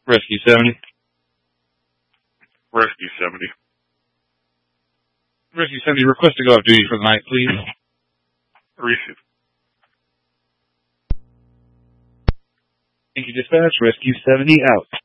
Rescue 70. Rescue 70. Rescue 70, request to go off duty for the night, please. Receive. Thank you, dispatch. Rescue 70 out.